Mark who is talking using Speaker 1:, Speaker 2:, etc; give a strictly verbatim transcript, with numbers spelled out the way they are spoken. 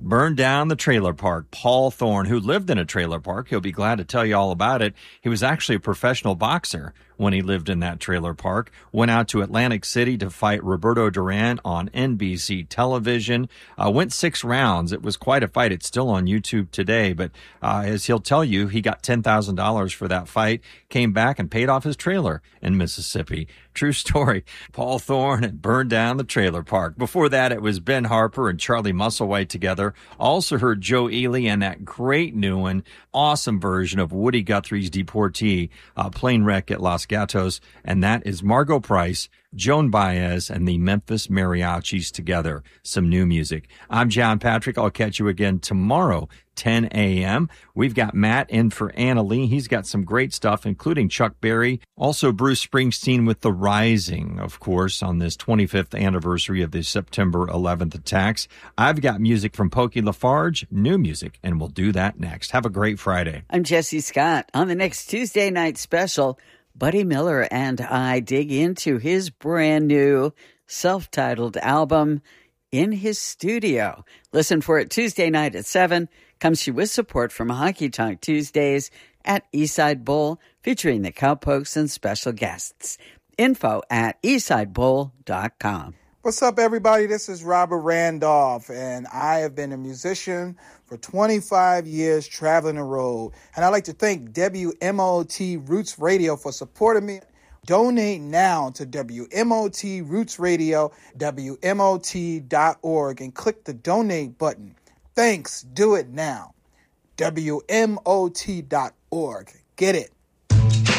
Speaker 1: Burned Down the Trailer Park. Paul Thorn, who lived in a trailer park, he'll be glad to tell you all about it. He was actually a professional boxer when he lived in that trailer park. Went out to Atlantic City to fight Roberto Duran on N B C television. Uh, went six rounds. It was quite a fight. It's still on YouTube today, but uh, as he'll tell you, he got ten thousand dollars for that fight, came back and paid off his trailer in Mississippi. True story. Paul Thorn and Burned Down the Trailer Park. Before that, it was Ben Harper and Charlie Musselwhite together. Also heard Joe Ely and that great new one, awesome version of Woody Guthrie's Deportee, uh, Plane Wreck at Los Gatos. And that is Margot Price, Joan Baez, and the Memphis Mariachis together. Some new music. I'm John Patrick. I'll catch you again tomorrow, ten a.m. We've got Matt in for Anna Lee. He's got some great stuff, including Chuck Berry. Also, Bruce Springsteen with The Rising, of course, on this twenty-fifth anniversary of the September eleventh attacks. I've got music from Pokey Lafarge, new music, and we'll do that next. Have a great Friday.
Speaker 2: I'm Jesse Scott. On the next Tuesday night special, Buddy Miller and I dig into his brand new self-titled album in his studio. Listen for it Tuesday night at seven. Comes to you with support from Honky Tonk Tuesdays at Eastside Bowl, featuring the Cowpokes and special guests. Info at eastside bowl dot com.
Speaker 3: What's up, everybody? This is Robert Randolph, and I have been a musician for twenty-five years traveling the road. And I'd like to thank W M O T Roots Radio for supporting me. Donate now to W M O T Roots Radio, W M O T dot org, and click the donate button. Thanks. Do it now. W M O T dot org. Get it.